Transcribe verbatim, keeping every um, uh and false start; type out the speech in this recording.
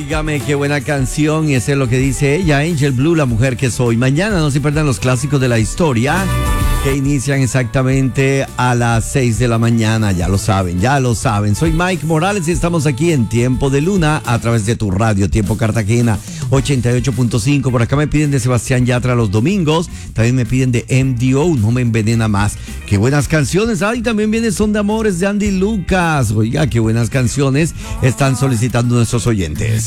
Óigame, qué buena canción, y eso es lo que dice ella, Angel Blue, la mujer que soy. Mañana no se pierdan los clásicos de la historia, que inician exactamente a las seis de la mañana, ya lo saben, ya lo saben. Soy Mike Morales y estamos aquí en Tiempo de Luna a través de tu radio, Tiempo Cartagena ochenta y ocho punto cinco. Por acá me piden de Sebastián Yatra los domingos, también me piden de M D O, No Me Envenena Más. Qué buenas canciones. Ay, también viene Son de Amores de Andy Lucas. Oiga, qué buenas canciones están solicitando nuestros oyentes.